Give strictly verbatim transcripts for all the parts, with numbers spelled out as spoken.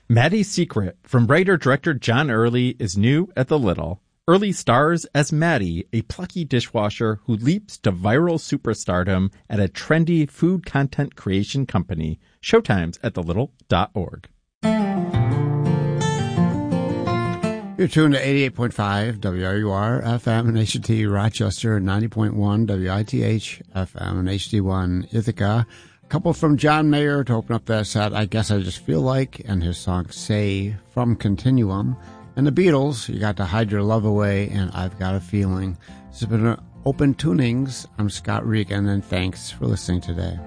Maddie's Secret from writer-director John Early is new at the Little. Early stars as Maddie, a plucky dishwasher who leaps to viral superstardom at a trendy food content creation company. Showtimes at the little dot org. You're tuned to eighty-eight point five W R U R F M and H D T Rochester, ninety point one W I T H F M and H D one Ithaca. A couple from John Mayer to open up that set, I Guess I Just Feel Like, and his song Say from Continuum. And the Beatles, You Got to Hide Your Love Away, and I've Got a Feeling. This has been Open Tunings. I'm Scott Regan, and thanks for listening today.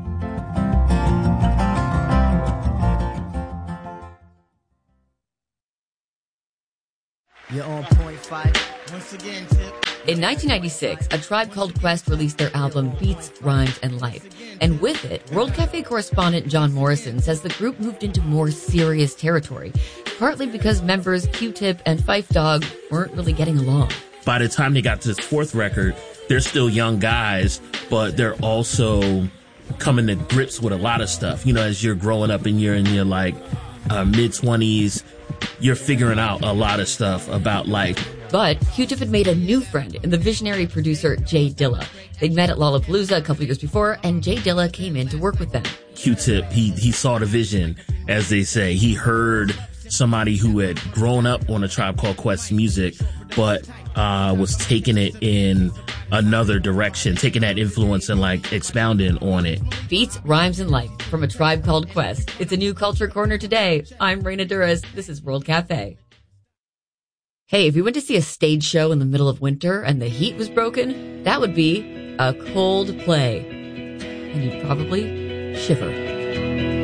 You're on point five. Once again, Tip. In nineteen ninety-six, A Tribe Called Quest released their album Beats, Rhymes, and Life. And with it, World Cafe correspondent John Morrison says the group moved into more serious territory, partly because members Q-Tip and Phife Dawg weren't really getting along. By the time they got to this fourth record, they're still young guys, but they're also coming to grips with a lot of stuff. You know, as you're growing up and you're in your, like, uh, mid-twenties, you're figuring out a lot of stuff about life. But Q-Tip had made a new friend in the visionary producer Jay Dilla. They'd met at Lollapalooza a couple years before, and Jay Dilla came in to work with them. Q-Tip, he, he saw the vision, as they say. He heard somebody who had grown up on A Tribe Called Quest music, but uh, was taking it in another direction, taking that influence and, like, expounding on it. Beats, Rhymes, and Life from A Tribe Called Quest. It's a new Culture Corner today. I'm Raina Duras. This is World Cafe. Hey, if you went to see a stage show in the middle of winter and the heat was broken, that would be a cold play. And you'd probably shiver.